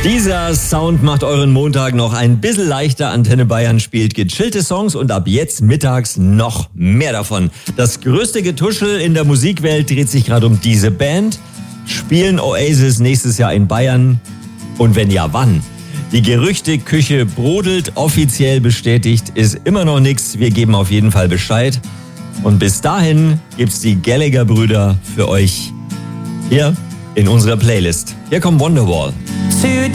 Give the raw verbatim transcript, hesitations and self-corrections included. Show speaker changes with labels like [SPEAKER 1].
[SPEAKER 1] Dieser Sound macht euren Montag noch ein bisschen leichter. Antenne Bayern spielt gechillte Songs und ab jetzt mittags noch mehr davon. Das größte Getuschel in der Musikwelt dreht sich gerade um diese Band. Spielen Oasis nächstes Jahr in Bayern? Und wenn ja, wann? Die Gerüchteküche brodelt, offiziell bestätigt ist immer noch nichts. Wir geben auf jeden Fall Bescheid. Und bis dahin gibt's die Gallagher-Brüder für euch hier in unserer Playlist. Hier kommt Wonderwall.